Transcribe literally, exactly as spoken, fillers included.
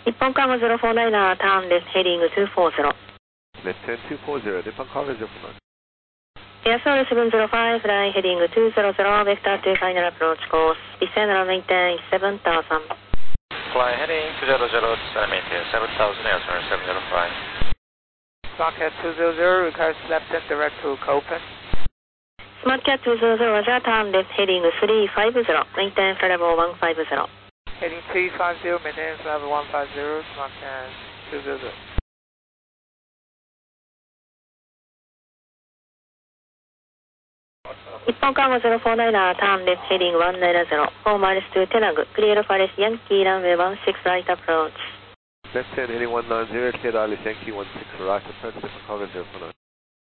日本カーゴゼロフォーナイナー、ターンです。ヘディングツーフォーゼロ。 Left turn two four zero, Nippon Cargo zero four nine. Air Soul seven zero five, flying heading two zero zero, vector to final approach course. Descend and maintain seven thousand. Fly heading two zero zero, descend and maintain seven thousand, air turn seven zero five. Smartcat two zero zero, requires left turn direct to Copen. Smartcat two zero zero, Roger, turn left heading three five zero, maintain flight level one five zero. Heading three five zero, maintain flight level one five zero, Smartcat two zero zero. Nippon Cargo zero four nine, turn left heading one nine zero, four miles to Tenag, clear for Yankee runway one six right approach. Left turn heading one nine zero, cleared Alice Yankee one six right approach, Nippon Cargo zero four nine.